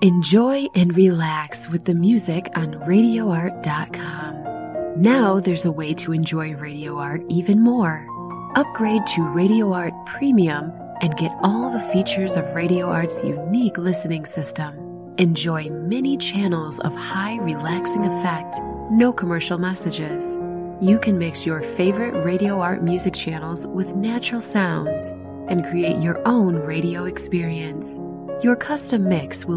Enjoy and relax with the music on RadioArt.com. Now there's a way to enjoy Radio Art even more. Upgrade to Radio Art Premium and get all the features of Radio Art's unique listening system. Enjoy many channels of high relaxing effect, no commercial messages. You can mix your favorite Radio Art music channels with natural sounds and create your own radio experience. Your custom mix will